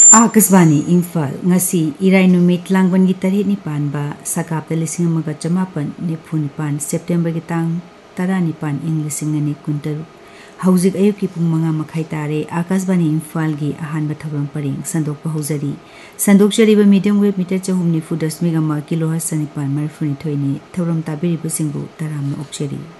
Akashvani Imphal ngasi irai numit langban gi tarit ni panba sakap da lising amaga chamapan ni phunipan September gi tang tara ni pan ing lising ani kuntaru hauzik ayuk ki pung manga makhai tare Akashvani Imphal gi ahan ba thabam paring sandok pa hauzari sandok jari ba medium wave meter chahum ni fu 10 kilohertz sanipan marfuni thoini thoram tabiri ba singbu taram na okcheri